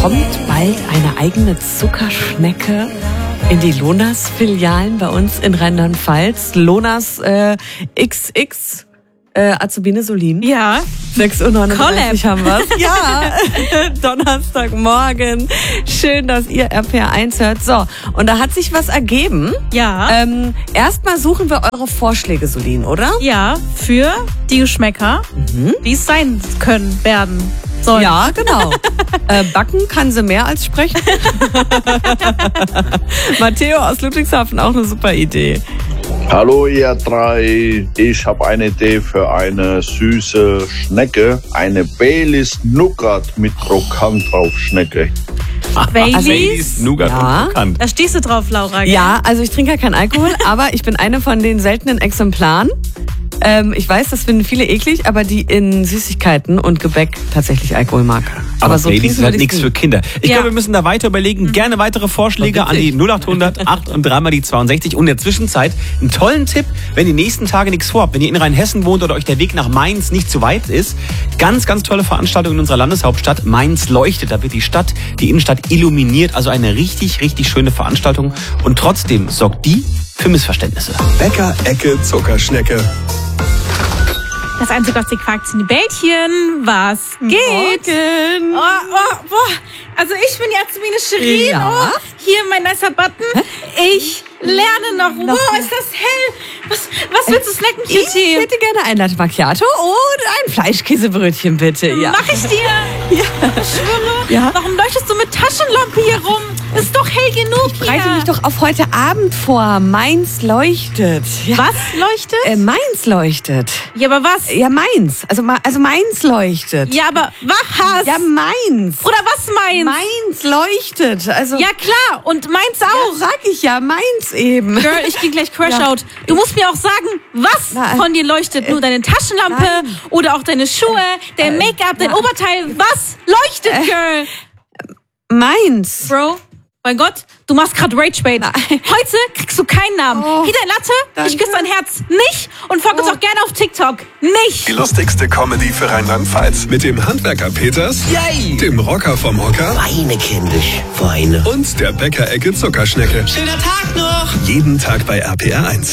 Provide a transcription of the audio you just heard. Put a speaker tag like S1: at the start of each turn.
S1: kommt bald eine eigene Zuckerschnecke in die Lonas-Filialen bei uns in Rheinland-Pfalz. Lonas XX Azubine Solin.
S2: Ja.
S1: 6:39 Uhr haben wir's. Ja, Donnerstagmorgen. Schön, dass ihr RPR1 hört. So, und da hat sich was ergeben.
S2: Ja.
S1: Erstmal suchen wir eure Vorschläge, Solin, oder?
S2: Ja, für die Geschmäcker, wie es sein können, werden sollen.
S1: Ja, genau. Backen kann sie mehr als sprechen. Matteo aus Ludwigshafen, auch eine super Idee.
S3: Hallo ihr drei, ich habe eine Idee für eine süße Schnecke, eine Baileys Nougat mit Krokant drauf Schnecke.
S2: Baileys
S4: Nougat und Krokant.
S2: Da stehst du drauf, Laura. Gell?
S1: Ja, also ich trinke ja keinen Alkohol, aber ich bin eine von den seltenen Exemplaren. Ich weiß, das finden viele eklig, aber die in Süßigkeiten und Gebäck tatsächlich Alkohol mag.
S4: Aber
S1: so
S4: Baileys ist halt nichts für Kinder. Ich
S2: Ja.
S4: glaube, wir müssen da weiter überlegen. Gerne weitere Vorschläge an die 0800 8 und 3 mal die 62. Und in der Zwischenzeit einen tollen Tipp, wenn ihr die nächsten Tage nichts vorhabt. Wenn ihr in Rheinhessen wohnt oder euch der Weg nach Mainz nicht zu weit ist. Ganz, ganz tolle Veranstaltung in unserer Landeshauptstadt. Mainz leuchtet. Da wird die Innenstadt illuminiert. Also eine richtig, richtig schöne Veranstaltung. Und trotzdem sorgt die für Missverständnisse.
S5: Bäcker-Ecke Zuckerschnecke.
S2: Das einzigartige Quark sind die Bällchen. Was geht?
S1: Morgen.
S2: Boah. Also ich bin jetzt wie eine Shirin.
S1: Ja.
S2: Oh, hier mein nicer Button. Ich lerne noch. Wow, ist das hell. Was willst du snacken,
S1: Ich
S2: Cutie?
S1: hätte gerne ein Latte Macchiato und ein Fleischkäsebrötchen, bitte. Ja.
S2: Mach ich dir.
S1: Ja.
S2: Ich schwöre.
S1: Ja.
S2: Warum leuchtest du mit Taschenlampe hier rum? Ist doch hell genug
S1: Ich bereite
S2: hier.
S1: mich doch auf heute Abend vor. Mainz leuchtet. Ja.
S2: Was leuchtet?
S1: Mainz leuchtet.
S2: Ja, aber was?
S1: Ja, Mainz. Also Mainz leuchtet.
S2: Ja, aber was?
S1: Ja, Mainz.
S2: Oder was Mainz?
S1: Mainz leuchtet. Also
S2: Ja, klar. Und Mainz auch.
S1: sag ich ja, Mainz eben.
S2: Girl, ich gehe gleich Crash
S1: Ja.
S2: out. Du musst mir auch sagen, was
S1: Na,
S2: von dir leuchtet. Nur deine Taschenlampe
S1: nein.
S2: oder auch deine Schuhe, dein Make-up, dein Oberteil. Was leuchtet, Girl?
S1: Mainz.
S2: Bro, mein Gott, du machst gerade Ragebait. Heute kriegst du keinen Namen. Hier dein Latte,
S1: danke.
S2: ich küsse dein Herz nicht und folg uns auch gerne auf TikTok. Nicht.
S5: Die lustigste Comedy für Rheinland-Pfalz. Mit dem Handwerker Peters,
S6: Yay!
S5: dem Rocker vom Hocker
S6: Weine, kindisch, Weine.
S5: und der Bäcker-Ecke Zuckerschnecke.
S6: Schöner Tag noch!
S5: Jeden Tag bei RPR1.